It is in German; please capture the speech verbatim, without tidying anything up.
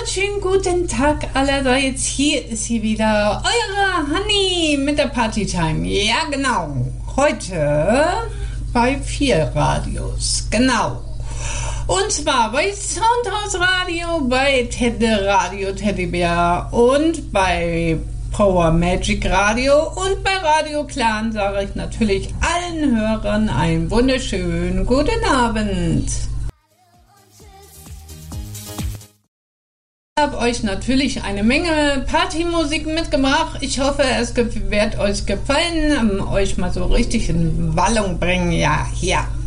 wunderschönen guten Tag allerseits. Hier ist sie wieder, eure Honey mit der Partytime. Ja, genau. Heute bei vier Radios. Genau. Und zwar bei Soundhouse Radio, bei Teddy Radio Teddybär und bei Power Magic Radio und bei Radio Clan sage ich natürlich allen Hörern einen wunderschönen guten Abend. Ich habe euch natürlich eine Menge Partymusik mitgebracht. Ich hoffe, es wird euch gefallen, um euch mal so richtig in Wallung bringen. Ja, ja.